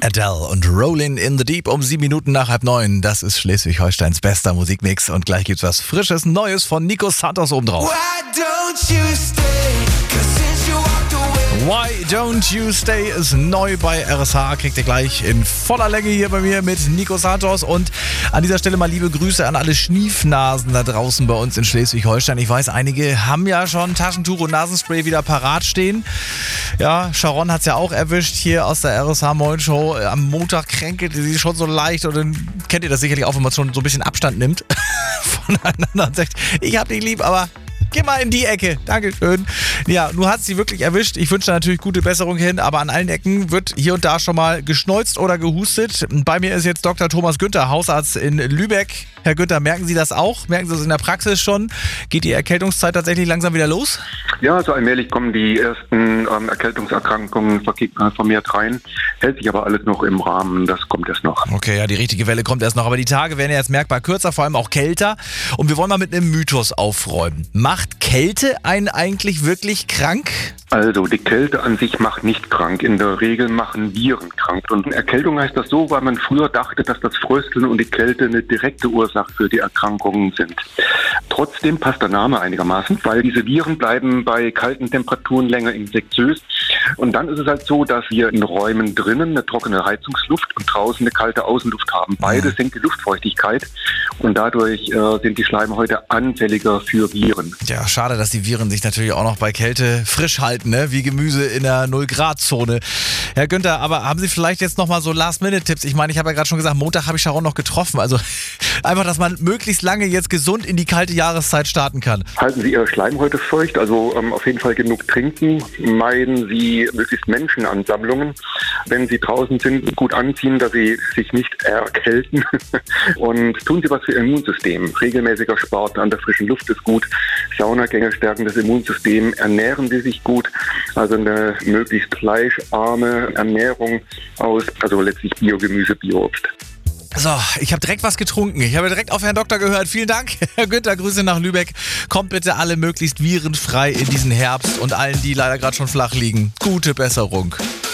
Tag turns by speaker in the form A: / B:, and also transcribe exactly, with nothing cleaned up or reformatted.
A: Adele und Rollin' in the Deep um sieben Minuten nach halb neun. Das ist Schleswig-Holsteins bester Musikmix. Und gleich gibt's was Frisches, Neues von Nico Santos obendrauf.
B: Why don't you stay? 'Cause since you walked away.
A: Why Don't You Stay ist neu bei R S H. Kriegt ihr gleich in voller Länge hier bei mir mit Nico Santos. Und an dieser Stelle mal liebe Grüße an alle Schniefnasen da draußen bei uns in Schleswig-Holstein. Ich weiß, einige haben ja schon Taschentuch und Nasenspray wieder parat stehen. Ja, Sharon hat's ja auch erwischt hier aus der R S H Moin Show. Am Montag kränkelt sie schon so leicht und dann kennt ihr das sicherlich auch, wenn man schon so ein bisschen Abstand nimmt voneinander und sagt, ich hab dich lieb, aber geh mal in die Ecke. Dankeschön. Ja, nun hat sie wirklich erwischt. Ich wünsche natürlich gute Besserung hin, aber an allen Ecken wird hier und da schon mal geschneuzt oder gehustet. Bei mir ist jetzt Doktor Thomas Günther, Hausarzt in Lübeck. Herr Günther, merken Sie das auch? Merken Sie das in der Praxis schon? Geht die Erkältungszeit tatsächlich langsam wieder los?
C: Ja, also allmählich kommen die ersten ähm, Erkältungserkrankungen vermehrt rein. Hält sich aber alles noch im Rahmen, das kommt erst noch.
A: Okay, ja, die richtige Welle kommt erst noch, aber die Tage werden ja jetzt merkbar kürzer, vor allem auch kälter. Und wir wollen mal mit einem Mythos aufräumen. Macht Kälte einen eigentlich wirklich krank?
C: Also die Kälte an sich macht nicht krank. In der Regel machen Viren krank. Und Erkältung heißt das so, weil man früher dachte, dass das Frösteln und die Kälte eine direkte Ursache für die Erkrankungen sind. Trotzdem passt der Name einigermaßen, weil diese Viren bleiben bei kalten Temperaturen länger infektiös. Und dann ist es halt so, dass wir in Räumen drinnen eine trockene Heizungsluft und draußen eine kalte Außenluft haben. Beides senkt die Luftfeuchtigkeit und dadurch äh, sind die Schleimhäute anfälliger für Viren.
A: Ja, schade, dass die Viren sich natürlich auch noch bei Kälte frisch halten, ne? Wie Gemüse in der null-Grad-Zone. Herr Günther, aber haben Sie vielleicht jetzt nochmal so Last-Minute-Tipps? Ich meine, ich habe ja gerade schon gesagt, Montag habe ich Sharon noch getroffen. Also einfach, dass man möglichst lange jetzt gesund in die kalte Jahreszeit starten kann.
C: Halten Sie Ihre Schleimhäute feucht, also ähm, auf jeden Fall genug trinken. Meiden Sie möglichst Menschenansammlungen. Wenn Sie draußen sind, gut anziehen, dass Sie sich nicht erkälten. Und tun Sie was für Ihr Immunsystem. Regelmäßiger Sport an der frischen Luft ist gut. Saunagänge stärken das Immunsystem. Ernähren Sie sich gut. Also eine möglichst fleischarme Ernährung aus, also letztlich Biogemüse, Bioobst.
A: So, ich habe direkt was getrunken. Ich habe direkt auf Herrn Doktor gehört. Vielen Dank, Herr Günther. Grüße nach Lübeck. Kommt bitte alle möglichst virenfrei in diesen Herbst und allen, die leider gerade schon flach liegen. Gute Besserung.